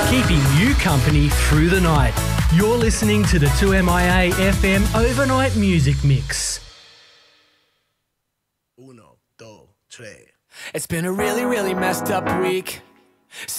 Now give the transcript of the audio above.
keeping you company through the night. You're listening to the 2MIA FM Overnight Music Mix. Uno, dos, tres. It's been a really, really messed up week.